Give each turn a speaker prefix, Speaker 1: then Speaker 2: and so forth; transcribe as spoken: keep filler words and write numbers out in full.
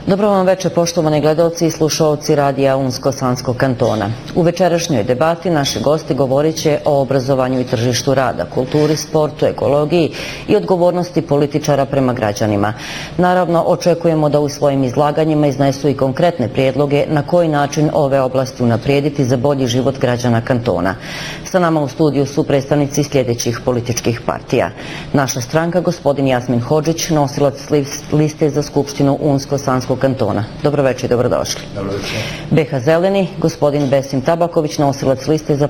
Speaker 1: Dobro vam večer, poštovani gledalci i slušalci radija Unsko-Sanskog kantona. U večerašnjoj debati naši gosti govorit će o obrazovanju i tržištu rada, kulturi, sportu, ekologiji i odgovornosti političara prema građanima. Naravno, očekujemo da u svojim izlaganjima iznesu i konkretne prijedloge na koji način ove oblasti unaprijediti za bolji život građana kantona. Sa nama u studiju su predstavnici sljedećih političkih partija. Naša stranka, gospodin Jasmin Hodžić, nosilac liste za Skupštinu Unsko-Sanskog kantona. Dobro večer i dobrodošli.
Speaker 2: Dobro večer.
Speaker 1: B H Zeleni, gospodin Besim Tabaković, nosilac liste za